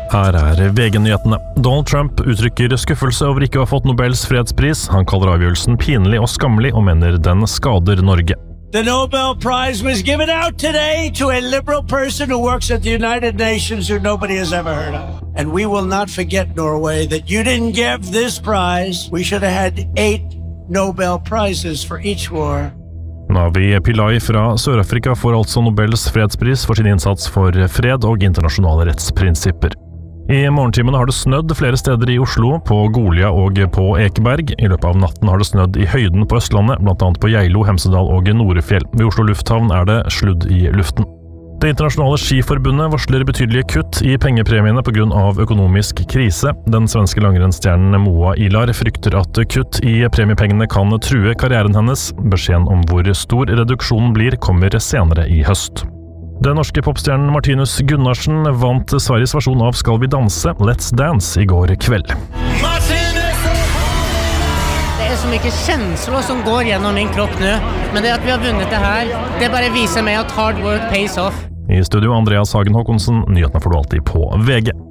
Her VG-nyhetene. Donald Trump uttrykker skuffelse over ikke å ha fått Nobels fredspris. Han kaller avgjørelsen pinlig og skammelig og mener den skader Norge. The Nobel Prize was given out today to a liberal person who works at the United Nations who nobody has ever heard of. And we will not forget, Norway, that you didn't give this prize. We should have had 8 Nobel Prizes for each war. Navi Pillay fra Sør-Afrika får altså Nobels fredspris for sin innsats for fred og internasjonale rettsprinsipper. I morgentimene har det snødd flere steder i Oslo, på Golia og på Ekeberg. I løpet av natten har det snødd i høyden på Østlandet, blant annet på Geilo, Hemsedal og Norefjell. Ved Oslo lufthavn det sludd i luften. Det internasjonale skiforbundet varsler betydelige kutt i pengepremiene på grunn av økonomisk krise. Den svenske langrennsstjernen Moa Ilar frykter at kutt i premiepengene kan true karrieren hennes. Beskjeden om hvor stor reduksjonen blir kommer senere i høst. Den norske popstjernen Martinus Gunnarsen vant Sveriges versjon av Skal vi danse, Let's Dance, i går kveld. Det så mycket känslor som går genom min kropp nu, men det att vi har vunnit det här, det bara visar mig att hard work pays off. I studio Andreas Hagen Håkonsen, nyhetene får du alltid på VG.